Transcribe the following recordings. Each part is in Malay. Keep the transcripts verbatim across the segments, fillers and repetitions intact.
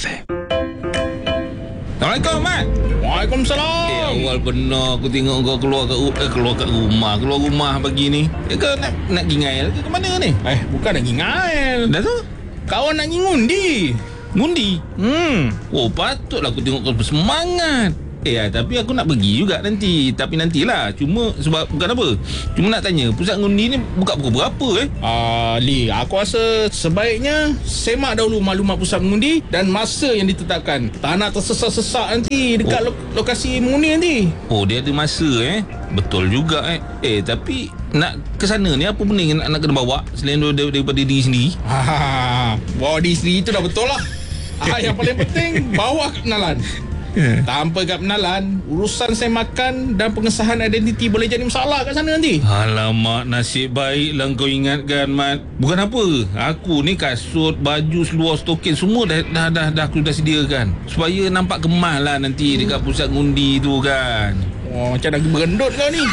F M. Assalamualaikum, Mat. Waalaikumsalam. Eh, awal benar aku tengok kau keluar kat, eh, keluar kat rumah. Keluar rumah pagi ni. Eh, kau nak, nak pergi ngail ke ke mana ni? Eh, bukan nak pergi ngail. Dah tu? Kawan nak pergi ngundi. Ngundi? Hmm. Oh, patutlah aku tengok kau bersemangat. Eh, ah, tapi aku nak pergi juga nanti. Tapi nantilah. Cuma sebab bukan apa. Cuma nak tanya, pusat ngundi ni buka pukul berapa eh? Ah, Li, aku rasa sebaiknya semak dahulu maklumat pusat mengundi dan masa yang ditetapkan. Tak nak tersesak-sesak nanti dekat Oh. lo- lokasi mengundi nanti. Oh, dia ada masa eh. Betul juga eh. Eh, tapi nak ke sana ni apa benda yang nak, nak kena bawa selain dar- daripada diri sendiri? Ha, bawa diri sendiri tu dah betul lah. Ah, yang paling penting bawa kad pengenalan. Tanpa kad pengenalan, urusan saya makan dan pengesahan identiti boleh jadi masalah kat sana nanti. Alamak, nasib baiklah kau ingatkan, Mat. Bukan apa, aku ni kasut, baju, seluar, stokin semua dah dah dah, dah aku dah sediakan supaya nampak kemas lah nanti dekat pusat ngundi tu kan. Oh, macam nak berendut kau ni.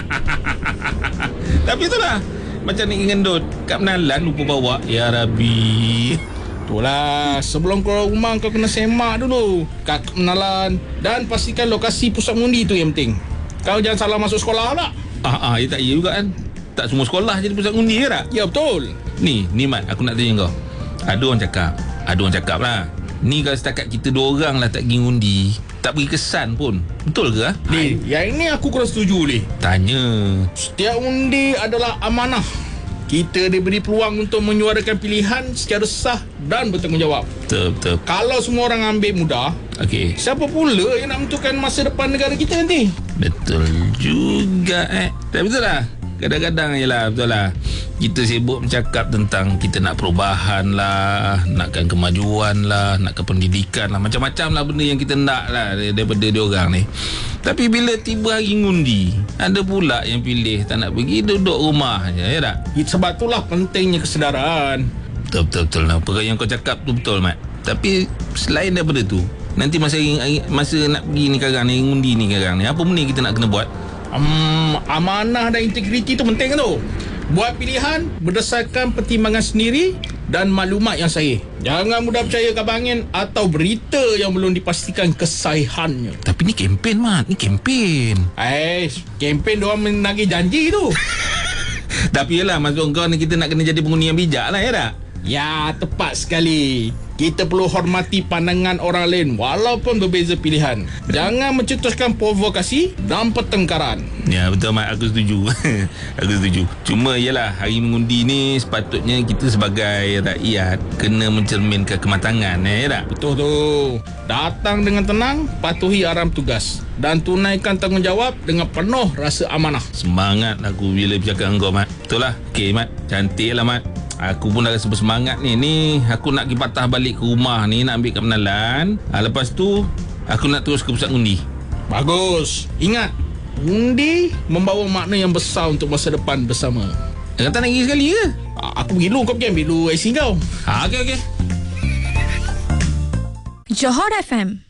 Tapi itulah, macam nak ngendut, kad pengenalan lupa bawa. Ya Rabbi. Itulah, sebelum keluar rumah kau kena semak dulu kad pengenalan dan pastikan lokasi pusat mengundi tu yang penting. Kau jangan salah masuk sekolah tak? Ah, ah, ya tak ya juga kan. Tak semua sekolah jadi pusat ngundi ke tak? Ya, betul. Ni, ni Mat, aku nak tanya kau. Ada orang cakap, ada orang cakap lah. Ni kalau setakat kita dua orang lah tak pergi ngundi, tak beri kesan pun. Betul ke? Ah? Li, yang ini aku kurang setuju, Li. Tanya. Setiap undi adalah amanah. Kita diberi peluang untuk menyuarakan pilihan secara sah dan bertanggungjawab. Betul, betul. Kalau semua orang ambil mudah, Okey. siapa pula yang nak menentukan masa depan negara kita nanti? Betul juga eh. Tapi betul lah. Kadang-kadang je lah, betul lah. Kita sibuk bercakap tentang kita nak perubahan lah, nakkan kemajuan lah, nakkan pendidikan lah. Macam-macam lah benda yang kita nak lah daripada diorang ni. Tapi bila tiba hari ngundi, ada pula yang pilih tak nak pergi, duduk rumah je, ya tak? Sebab itulah pentingnya kesedaran. Betul, betul, betul. Apa yang kau cakap tu betul, Mat. Tapi selain daripada tu, nanti masa masa nak pergi ni sekarang ni, ngundi ni sekarang ni, apa benda kita nak kena buat? Um, amanah dan integriti tu penting tu. Buat pilihan berdasarkan pertimbangan sendiri dan maklumat yang sahih. Jangan mudah percaya kabar angin atau berita yang belum dipastikan kesahihannya. Tapi ni kempen, Mat. Ni kempen. Eh, kempen diorang menagih janji tu. Tapi yelah, maksud kau ni kita nak kena jadi pengundi yang bijak lah, ya tak? Ya, tepat sekali. Kita perlu hormati pandangan orang lain walaupun berbeza pilihan. Jangan mencetuskan provokasi dan pertengkaran. Ya, betul, Mat. Aku setuju. Aku setuju. Cuma yelah, hari mengundi ni sepatutnya kita sebagai rakyat kena mencerminkan kematangan, ya tak? Betul tu. Datang dengan tenang, patuhi arahan tugas dan tunaikan tanggungjawab dengan penuh rasa amanah. Semangat aku bila bercakap dengan kau, Mat. Betul lah. Okey, Mat. Cantik lah, Mat. Aku pun dah rasa bersemangat ni. Ni aku nak pergi patah balik ke rumah ni, nak ambil kad pengenalan. Ha, lepas tu aku nak terus ke pusat ngundi. Bagus. Ingat, undi membawa makna yang besar untuk masa depan bersama. Kata nak pergi sekali ke? Aku pergi dulu, kau pergi ambil dulu I C kau. Ha, okey, okey. Johor F M.